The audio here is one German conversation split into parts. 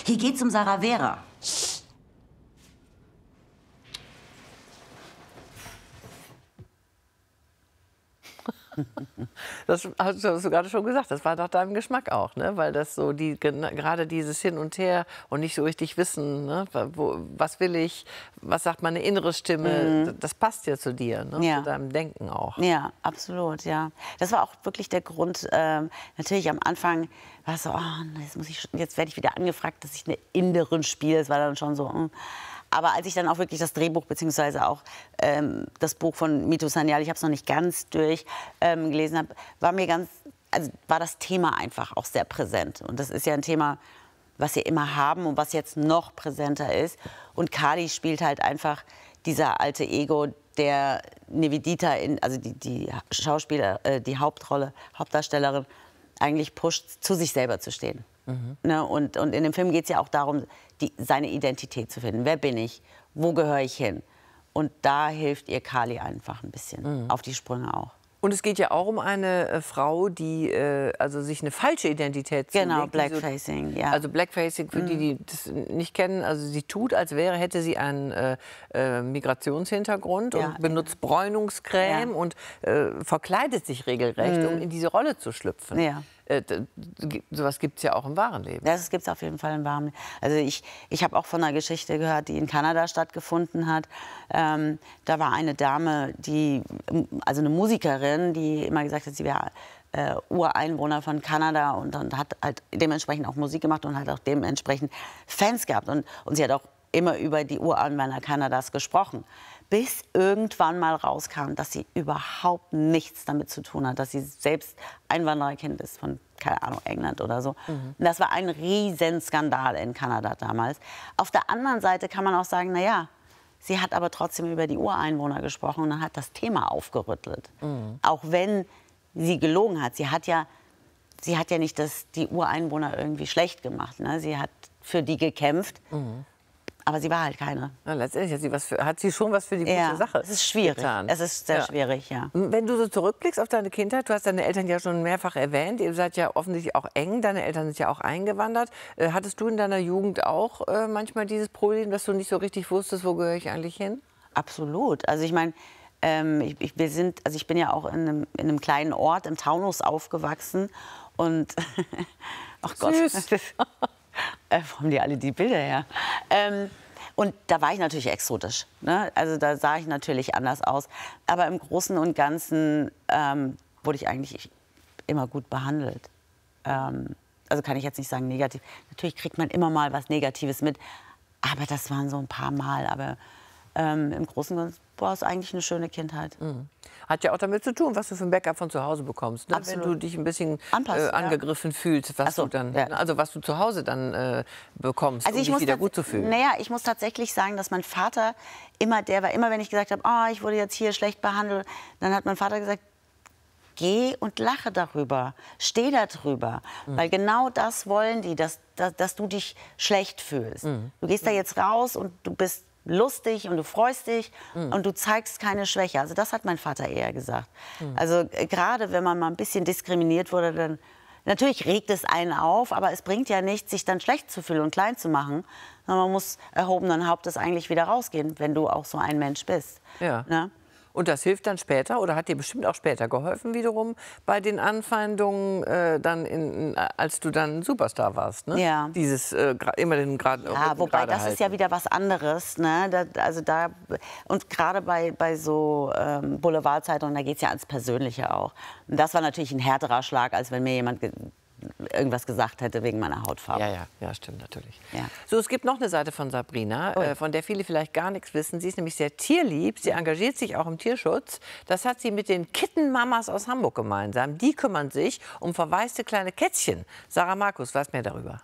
Hier geht's um Sarah Vera. Das hast du gerade schon gesagt, das war doch deinem Geschmack auch, ne? Weil das so gerade dieses Hin und Her und nicht so richtig wissen, ne? Was will ich, was sagt meine innere Stimme, das passt ja zu dir, ne? Ja. Zu deinem Denken auch. Ja, absolut, ja. Das war auch wirklich der Grund. Natürlich am Anfang war es so, oh, jetzt werde ich wieder angefragt, dass ich eine Inderin spiele. Das war dann schon so. Aber als ich dann auch wirklich das Drehbuch beziehungsweise auch das Buch von Mito Sanyal, ich habe es noch nicht ganz durch gelesen habe, war das Thema einfach auch sehr präsent. Und das ist ja ein Thema, was wir immer haben und was jetzt noch präsenter ist. Und Kali spielt halt einfach dieser alte Ego, der Nivedita, also die Hauptdarstellerin, eigentlich pusht, zu sich selber zu stehen. Ne? Und in dem Film geht es ja auch darum, seine Identität zu finden. Wer bin ich? Wo gehöre ich hin? Und da hilft ihr Kali einfach ein bisschen auf die Sprünge auch. Und es geht ja auch um eine Frau, die also sich eine falsche Identität zulegt. Genau, Blackfacing, ja. Also Blackfacing, für die, die das nicht kennen, also sie tut, als hätte sie einen Migrationshintergrund und benutzt Bräunungscreme und verkleidet sich regelrecht, um in diese Rolle zu schlüpfen. Ja. Sowas gibt es ja auch im wahren Leben. Das gibt es auf jeden Fall im wahren Leben. Also ich habe auch von einer Geschichte gehört, die in Kanada stattgefunden hat. Da war eine Dame, also eine Musikerin, die immer gesagt hat, sie wäre Ureinwohner von Kanada und hat halt dementsprechend auch Musik gemacht und hat auch dementsprechend Fans gehabt. Und sie hat auch immer über die Ureinwohner Kanadas gesprochen. Bis irgendwann mal rauskam, dass sie überhaupt nichts damit zu tun hat, dass sie selbst Einwandererkind ist von, keine Ahnung, England oder so. Und das war ein Riesenskandal in Kanada damals. Auf der anderen Seite kann man auch sagen, naja, sie hat aber trotzdem über die Ureinwohner gesprochen und dann hat das Thema aufgerüttelt. Auch wenn sie gelogen hat. Sie hat ja nicht die Ureinwohner irgendwie schlecht gemacht. Ne? Sie hat für die gekämpft. Aber sie war halt keine. Ja, letztendlich hat sie schon was für die gute Sache es ist schwierig. getan. Es ist sehr schwierig, ja. Wenn du so zurückblickst auf deine Kindheit, du hast deine Eltern ja schon mehrfach erwähnt, ihr seid ja offensichtlich auch eng, deine Eltern sind ja auch eingewandert. Hattest du in deiner Jugend auch manchmal dieses Problem, dass du nicht so richtig wusstest, wo gehöre ich eigentlich hin? Absolut. Also ich meine, ich bin ja auch in einem kleinen Ort im Taunus aufgewachsen und ach Gott. Süß. Wo haben die alle die Bilder her? Und da war ich natürlich exotisch. Ne? Also da sah ich natürlich anders aus. Aber im Großen und Ganzen wurde ich eigentlich immer gut behandelt. Also kann ich jetzt nicht sagen negativ. Natürlich kriegt man immer mal was Negatives mit. Aber das waren so ein paar Mal. Aber im Großen und Ganzen war es eigentlich eine schöne Kindheit. Hat ja auch damit zu tun, was du für ein Backup von zu Hause bekommst. Ne? Wenn du dich ein bisschen angegriffen fühlst, was du zu Hause dann bekommst, um dich wieder gut zu fühlen. Naja, ich muss tatsächlich sagen, dass mein Vater immer wenn ich gesagt habe, oh, ich wurde jetzt hier schlecht behandelt, dann hat mein Vater gesagt, geh und lache darüber, steh da drüber. Weil genau das wollen die, dass du dich schlecht fühlst. Du gehst da jetzt raus und du bist lustig und du freust dich und du zeigst keine Schwäche. Also das hat mein Vater eher gesagt. Also gerade wenn man mal ein bisschen diskriminiert wurde, dann natürlich regt es einen auf, aber es bringt ja nichts, sich dann schlecht zu fühlen und klein zu machen. Man muss erhobenen Hauptes eigentlich wieder rausgehen, wenn du auch so ein Mensch bist. Ja. Ne? Und das hilft dann später oder hat dir bestimmt auch später geholfen wiederum bei den Anfeindungen, als du dann Superstar warst, ne? Ja. Dieses immer den Grad. Ja, wobei das ist ja wieder was anderes, ne? Und gerade bei so Boulevardzeitungen, da geht es ja ans Persönliche auch. Und das war natürlich ein härterer Schlag, als wenn mir jemand irgendwas gesagt hätte wegen meiner Hautfarbe. Ja, stimmt natürlich. Ja. So, es gibt noch eine Seite von Sabrina, von der viele vielleicht gar nichts wissen. Sie ist nämlich sehr tierlieb. Sie engagiert sich auch im Tierschutz. Das hat sie mit den Kittenmamas aus Hamburg gemeinsam. Die kümmern sich um verwaiste kleine Kätzchen. Sarah Markus weiß mehr darüber.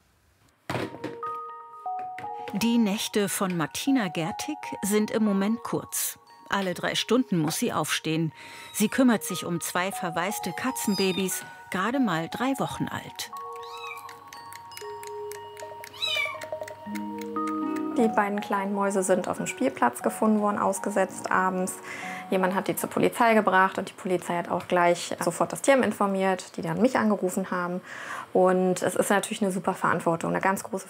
Die Nächte von Martina Gertig sind im Moment kurz. Alle 3 Stunden muss sie aufstehen. Sie kümmert sich um 2 verwaiste Katzenbabys, gerade mal 3 Wochen alt. Die beiden kleinen Mäuse sind auf dem Spielplatz gefunden worden, ausgesetzt abends. Jemand hat die zur Polizei gebracht und die Polizei hat auch gleich sofort das Team informiert, die dann mich angerufen haben. Und es ist natürlich eine super Verantwortung, eine ganz große